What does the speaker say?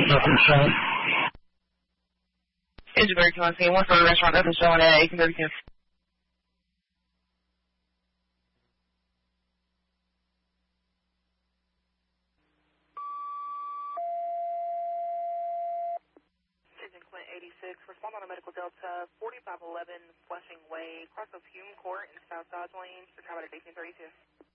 It's very constant. One for a restaurant, nothing showing at 1832. Agent Clint 86, respond on a medical Delta 4511 Flushing Way, cross of Hume Court in South Dodge Lane, for travel at 1832.